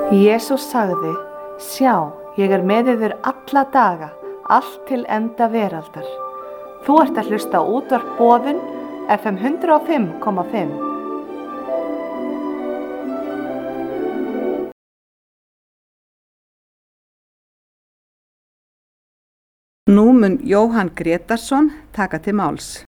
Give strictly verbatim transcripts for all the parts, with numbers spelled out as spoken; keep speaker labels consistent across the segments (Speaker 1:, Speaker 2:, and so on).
Speaker 1: Jesús sagði: Sjá, ég er með yður alla daga, allt til enda veraldar. Þú ert að hlusta á útvarp Boðun, F M hundrað og fimm komma fimm. Nú mun Jóhann Grétarsson taka til máls.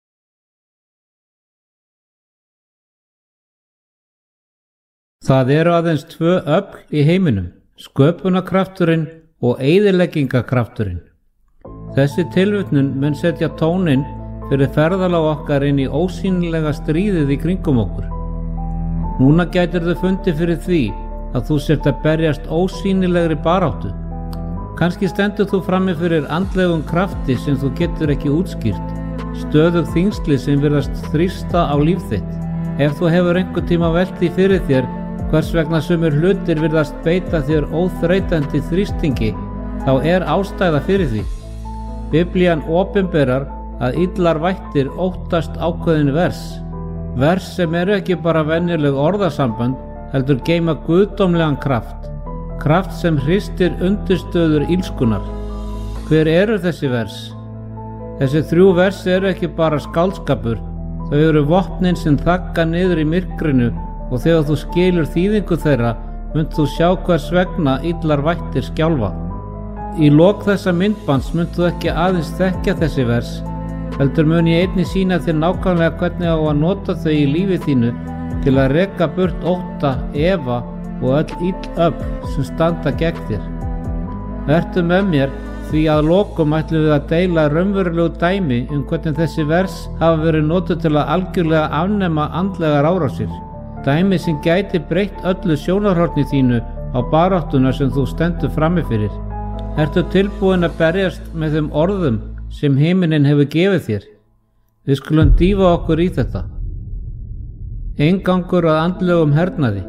Speaker 2: Það eru aðeins tvö öfl í heiminum, sköpunarkrafturinn og eyðileggingarkrafturinn. Þessi tilvitnun mun setja tóninn fyrir ferðalag okkar inn í ósýnilega stríðið í kringum okkur. Núna gætirðu fundið fyrir því að þú sért að berjast ósýnilegri baráttu. Kannski stendur þú frammi fyrir andlegum krafti sem þú getur ekki útskýrt, stöðug þyngsli sem virðast þrýsta á líf þitt. Ef þú hefur einhvern tíma velt því fyrir þér hvers vegna sumir hlutir virðast beita þér óþreytandi þrýstingi, þá er ástæða fyrir því. Biblían opinberar að illar vættir óttast ákveðin vers. Vers sem eru ekki bara venjuleg orðasambönd, heldur geyma guðdómlegan kraft. Kraft sem hristir undirstöður illskunnar. Hver eru þessi vers? Þessi þrjú vers eru ekki bara skáldskapur, þau eru vopnin sem þagga niður í myrkrinu, og þegar þú skilur þýðingu þeirra, munt þú sjá hvers vegna illar vættir skjálfa. Í lok þessa myndbands munt þú ekki aðeins þekkja þessi vers, heldur mun ég einnig sýna þér nákvæmlega hvernig á að nota þau í lífi þínu til að reka burt ótta, efa og öll ill öfl sem standa gegn þér. Vertu með mér, því að lokum ætlum við að deila raunverulegu dæmi um hvernig þessi vers hafa verið notuð til að algjörlega afnema andlegar árásir. Dæmi sem gæti breytt öllu sjónarhorni þínu á baráttuna sem þú stendur frammi fyrir. Ertu tilbúin að berjast með þeim orðum sem himinninn hefur gefið þér? Við skulum dýfa okkur í þetta. Eingangur að andlegum hernaði.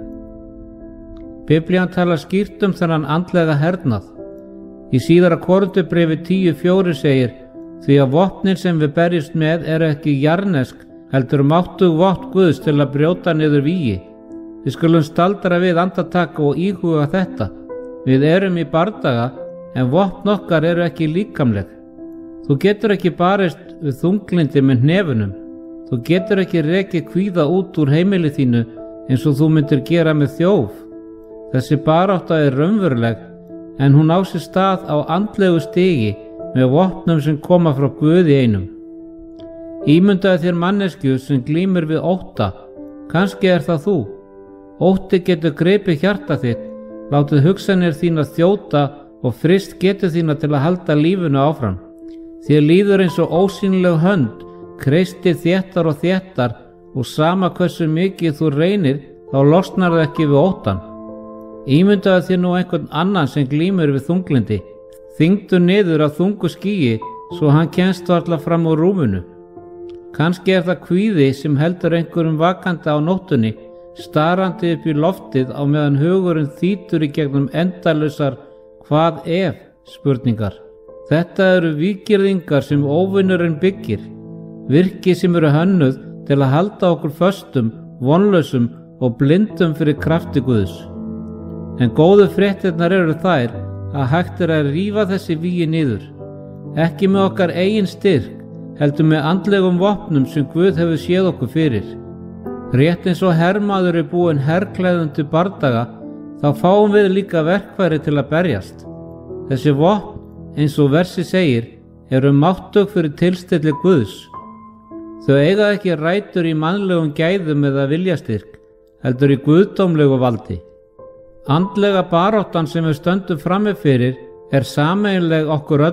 Speaker 2: Biblían talar skýrt um þennan andlega hernað. Í síðara Korinthubréfi tíu fjögur segir: Því að vopnin sem við berjumst með eru ekki jarnesk, heldur máttug vopn Guðs til að brjóta niður vígi. Við skulum staldra við andartak og íhuga þetta. Við erum í bardaga, en vopn okkar eru ekki líkamleg. Þú getur ekki barist við þunglindi með hnefunum. Þú getur ekki rekið kvíða út úr heimili þínu eins og þú myndir gera með þjóf. Þessi barátta er raunveruleg, en hún á sér stað á andlegu stigi með vopnum sem koma frá Guði einum. Ímyndaðu þér manneskju sem glímir við ótta. Kannski er það þú. Ótti getur gripið hjarta þitt, látið hugsanir þína þjóta og frist getur þína til að halda lífinu áfram. Þér líður eins og ósýnileg hönd, kreistir þéttar og þéttar, og sama hversu mikið þú reynir, þá losnar það ekki við óttan. Ímyndaðu þér nú einhvern annan sem glímir við þunglindi. Þyngdu niður af þungu skýi svo hann kemst varla fram úr rúminu. Kannski er það kvíði sem heldur einhverjum vakandi á nóttunni, starandi upp í loftið á meðan hugurinn þýtur í gegnum endalausar hvað ef spurningar. Þetta eru víggirðingar sem óvinurinn byggir, virki sem eru hönnuð til að halda okkur föstum, vonlausum og blindum fyrir krafti Guðs. En góðu fréttirnar eru þær að hægt er að rífa þessi vígi niður, ekki með okkar eigin styrk, heldur með andlegum vopnum sem Guð hefur séð okkur fyrir. Rétt eins og hermaður er búinn herklæðum til bardaga, þá fáum við líka verkfæri til að berjast. Þessi vopn, eins og versi segir, eru máttug fyrir tilstilli Guðs. Þau eiga ekki rætur í mannlegum gæðum eða viljastyrk, heldur í guðdómlegu valdi. Andlega baráttan sem við stöndum frammi fyrir er sameiginleg okkur öll.